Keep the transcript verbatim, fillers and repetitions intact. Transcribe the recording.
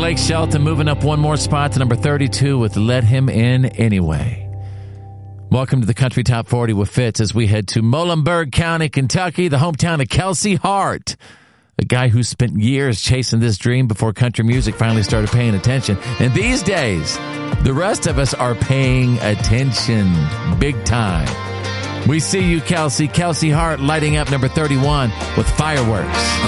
Blake Shelton moving up one more spot to number thirty-two with Let Him In Anyway. Welcome to the Country Top forty with Fitz as we head to Muhlenberg County, Kentucky, the hometown of Kelsey Hart, a guy who spent years chasing this dream before country music finally started paying attention. And these days, the rest of us are paying attention big time. We see you, Kelsey. Kelsey Hart lighting up number thirty-one with Fireworks.